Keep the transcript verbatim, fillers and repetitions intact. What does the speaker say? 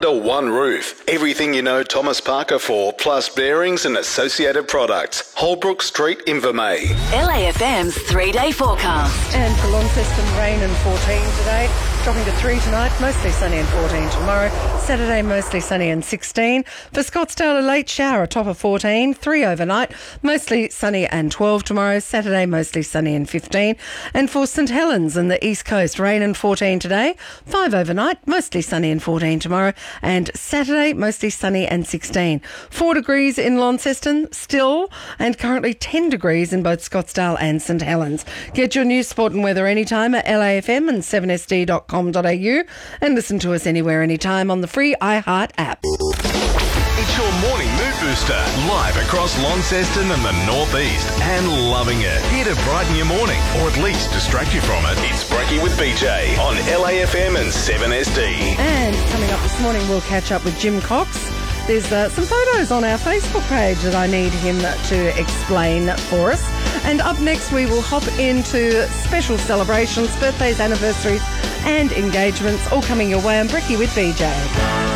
under one roof. Everything you know Thomas Parker for, plus bearings and associated products. Holbrook Street, Invermay. L A F M's three-day forecast. And for Launceston, rain and fourteen today. Dropping to three tonight, mostly sunny and fourteen tomorrow. Saturday, mostly sunny and sixteen. For Scottsdale, a late shower, a top of fourteen. three overnight, mostly sunny and twelve tomorrow. Saturday, mostly sunny and fifteen. And for St Helens and the East Coast, rain and fourteen today. five overnight, mostly sunny and fourteen tomorrow. And Saturday, mostly sunny and sixteen. four degrees in Launceston, still, and currently ten degrees in both Scottsdale and St Helens. Get your news, sport and weather anytime at L A F M and seven S D dot com dot a u and listen to us anywhere, anytime on the free iHeart app. It's your morning mood booster, live across Launceston and the Northeast, and loving it. Here to brighten your morning, or at least distract you from it. It's Brekkie with B J on L A F M and seven S D. And coming up this morning, we'll catch up with Jim Cox. There's uh, some photos on our Facebook page that I need him to explain for us. And up next, we will hop into special celebrations, birthdays, anniversaries and engagements, all coming your way on Brekkie with B J.